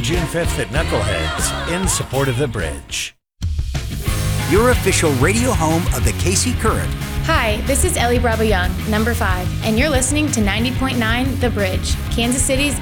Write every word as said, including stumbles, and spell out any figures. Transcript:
June fifth at Knuckleheads in support of the bridge. Your official radio home of the K C Current. Hi, this is Ellie Bravo Young, number five, and you're listening to ninety point nine The Bridge, Kansas City's